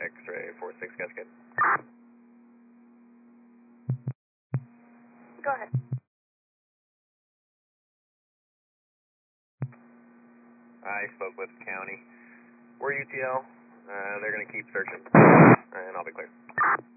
X-ray 46 Cascade. Go ahead. I spoke with the county. We're UTL. They're going to keep searching, and I'll be clear.